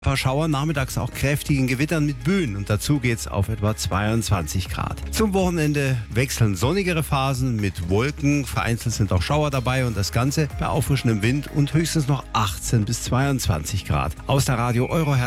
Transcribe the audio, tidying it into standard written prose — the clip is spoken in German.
Ein paar Schauer, nachmittags auch kräftigen Gewittern mit Böen und dazu geht's auf etwa 22 Grad. Zum Wochenende wechseln sonnigere Phasen mit Wolken, vereinzelt sind auch Schauer dabei und das Ganze bei auffrischendem Wind und höchstens noch 18 bis 22 Grad. Aus der Radio Euro